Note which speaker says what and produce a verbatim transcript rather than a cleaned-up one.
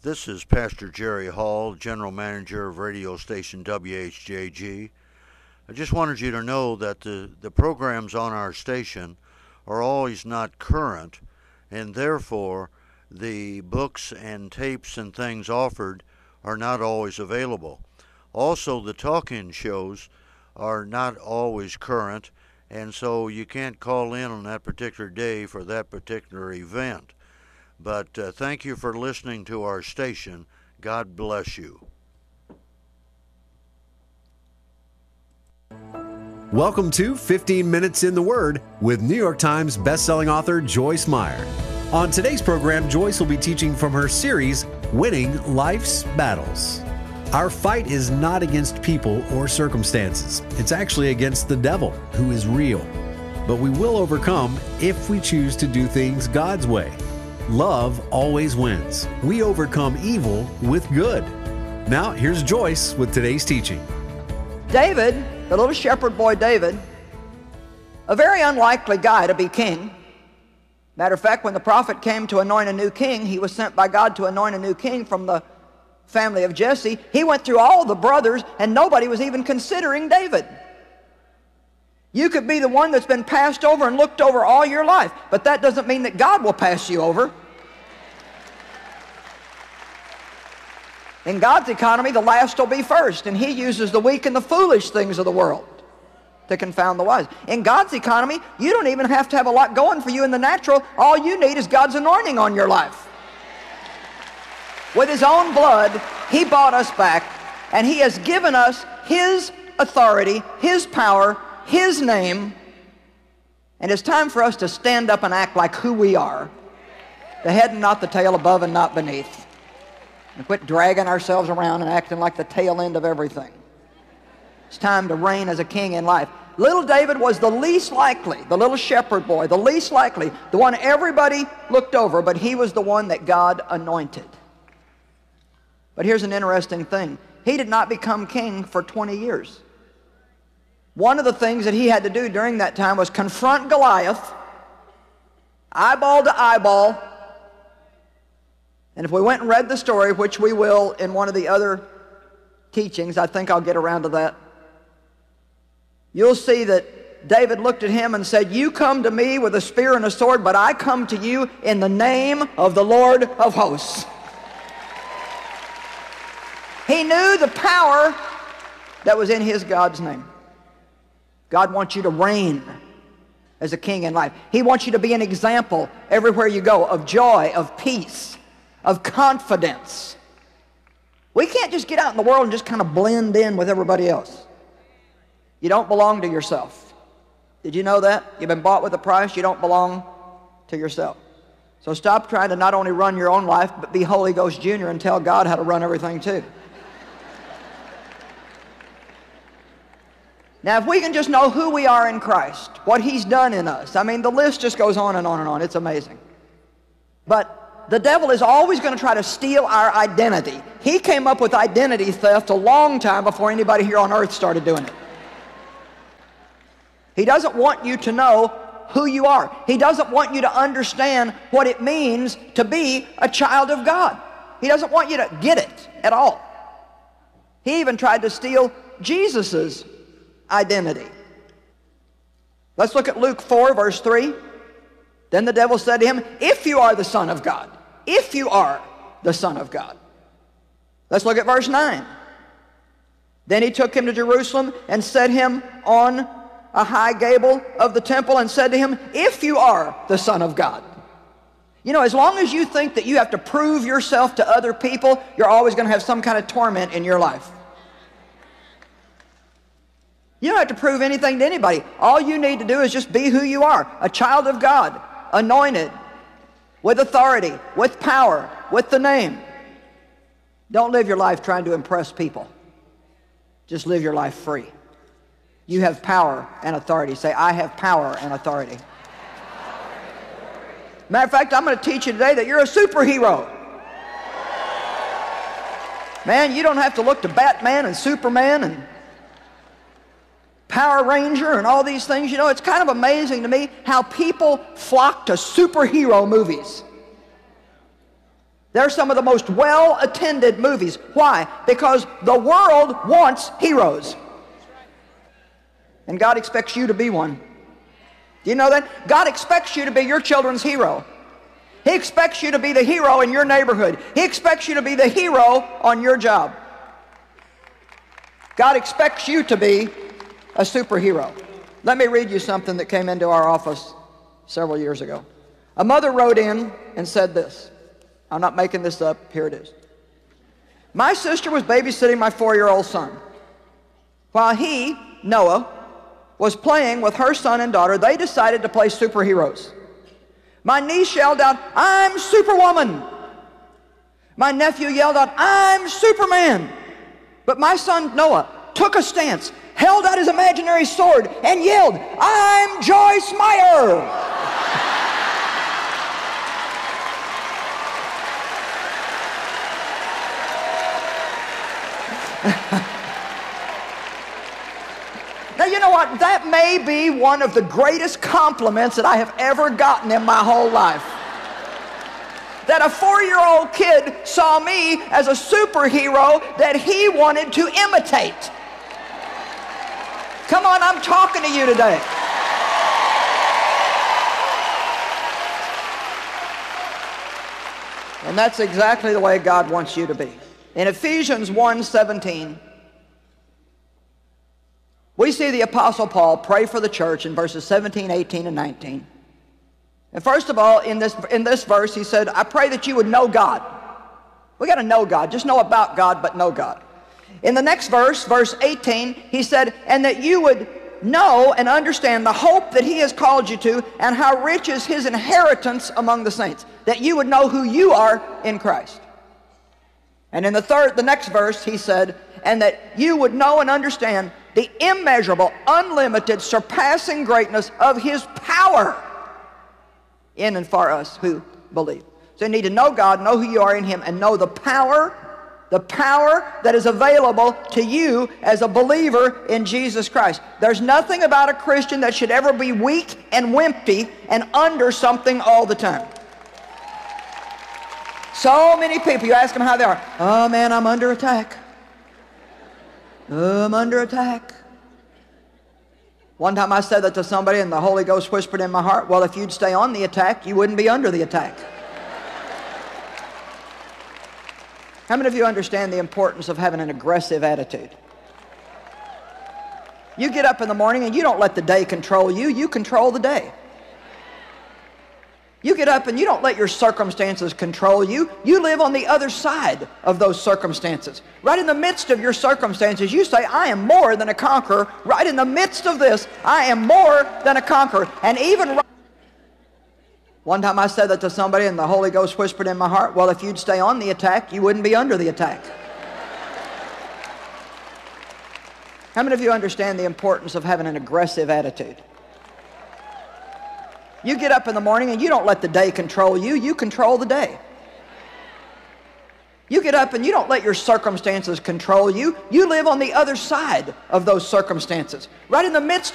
Speaker 1: This is Pastor Jerry Hall, General Manager of radio station W H J G. I just wanted you to know that the, the programs on our station are always not current, and therefore the books and tapes and things offered are not always available. Also, the talk-in shows are not always current, and so you can't call in on that particular day for that particular event. But uh, thank you for listening to our station. God bless you.
Speaker 2: Welcome to fifteen minutes in the Word with New York Times bestselling author Joyce Meyer. On today's program, Joyce will be teaching from her series, Winning Life's Battles. Our fight is not against people or circumstances. It's actually against the devil, who is real. But we will overcome if we choose to do things God's way. Love always wins. We overcome evil with good. Now, here's Joyce with today's teaching.
Speaker 3: David, the little shepherd boy David, a very unlikely guy to be king. Matter of fact, when the prophet came to anoint a new king, he was sent by God to anoint a new king from the family of Jesse. He went through all the brothers, and nobody was even considering David. You could be the one that's been passed over and looked over all your life, but that doesn't mean that God will pass you over. In God's economy, the last will be first, and He uses the weak and the foolish things of the world to confound the wise. In God's economy, you don't even have to have a lot going for you in the natural. All you need is God's anointing on your life. With His own blood, He bought us back, and He has given us His authority, His power, His name, and it's time for us to stand up and act like who we are. The head and not the tail, above and not beneath. And quit dragging ourselves around and acting like the tail end of everything. It's time to reign as a king in life. Little David was the least likely, the little shepherd boy, the least likely, the one everybody looked over, but he was the one that God anointed. But here's an interesting thing. He did not become king for twenty years. One of the things that he had to do during that time was confront Goliath, eyeball to eyeball. And if we went and read the story, which we will in one of the other teachings, I think I'll get around to that, you'll see that David looked at him and said, "You come to me with a spear and a sword, but I come to you in the name of the Lord of hosts." He knew the power that was in his God's name. God wants you to reign as a king in life. He wants you to be an example everywhere you go of joy, of peace, of confidence. We can't just get out in the world and just kind of blend in with everybody else. You don't belong to yourself. Did you know that? You've been bought with a price. You don't belong to yourself. So stop trying to not only run your own life, but be Holy Ghost Junior and tell God how to run everything too. Now, if we can just know who we are in Christ, what He's done in us, I mean, the list just goes on and on and on. It's amazing. But the devil is always going to try to steal our identity. He came up with identity theft a long time before anybody here on earth started doing it. He doesn't want you to know who you are. He doesn't want you to understand what it means to be a child of God. He doesn't want you to get it at all. He even tried to steal Jesus's identity. Let's look at Luke four, verse three. Then the devil said to him, "If you are the Son of God, if you are the Son of God." Let's look at verse nine. Then he took him to Jerusalem and set him on a high gable of the temple and said to him, "If you are the Son of God." You know, as long as you think that you have to prove yourself to other people, you're always going to have some kind of torment in your life. You don't have to prove anything to anybody. All you need to do is just be who you are, a child of God, anointed, with authority, with power, with the name. Don't live your life trying to impress people. Just live your life free. You have power and authority. Say, "I have power and authority." Matter of fact, I'm going to teach you today that you're a superhero. Man, you don't have to look to Batman and Superman and Power Ranger and all these things. You know, it's kind of amazing to me how people flock to superhero movies. They're some of the most well-attended movies. Why? Because the world wants heroes. And God expects you to be one. Do you know that? God expects you to be your children's hero. He expects you to be the hero in your neighborhood. He expects you to be the hero on your job. God expects you to be a superhero. Let me read you something that came into our office several years ago. A mother wrote in and said this. I'm not making this up. Here it is. My sister was babysitting my four-year-old son. While he, Noah, was playing with her son and daughter, they decided to play superheroes. My niece yelled out, "I'm Superwoman." My nephew yelled out, "I'm Superman." But my son Noah took a stance, held out his imaginary sword, and yelled, "I'm Joyce Meyer." Now, you know what? That may be one of the greatest compliments that I have ever gotten in my whole life. That a four-year-old kid saw me as a superhero that he wanted to imitate. Come on, I'm talking to you today. And that's exactly the way God wants you to be. In Ephesians one seventeen, we see the Apostle Paul pray for the church in verses seventeen, eighteen, and nineteen. And first of all, in this, in this verse, he said, I pray that you would know God. We got to know God. Just know about God, but know God. In the next verse, verse eighteen, he said, and that you would know and understand the hope that he has called you to, and how rich is his inheritance among the saints. That you would know who you are in Christ. And in the third, the next verse, he said, and that you would know and understand the immeasurable, unlimited, surpassing greatness of his power in and for us who believe. So you need to know God, know who you are in him, and know the power, the power that is available to you as a believer in Jesus Christ. There's nothing about a Christian that should ever be weak and wimpy and under something all the time. So many people, you ask them how they are. Oh man, I'm under attack. Oh, I'm under attack. One time I said that to somebody and the Holy Ghost whispered in my heart, well, if you'd stay on the attack, you wouldn't be under the attack. How many of you understand the importance of having an aggressive attitude? You get up in the morning and you don't let the day control you, you control the day. You get up and you don't let your circumstances control you. You live on the other side of those circumstances. Right in the midst of your circumstances, you say, I am more than a conqueror. Right in the midst of this, I am more than a conqueror. And even one time I said that to somebody and the Holy Ghost whispered in my heart, well, if you'd stay on the attack, you wouldn't be under the attack. How many of you understand the importance of having an aggressive attitude? You get up in the morning and you don't let the day control you, you control the day. You get up and you don't let your circumstances control you, you live on the other side of those circumstances. Right in the midst